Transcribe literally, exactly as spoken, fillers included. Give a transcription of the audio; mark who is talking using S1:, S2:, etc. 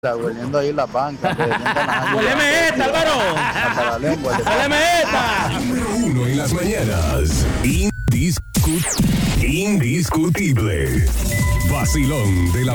S1: Hueliendo ahí las bancas.
S2: ¡Huéleme esta, Álvaro!
S1: Hasta la lengua.
S2: ¡Huéleme esta!
S3: Número uno en las mañanas. Indiscut- Indiscutible. Vacilón de la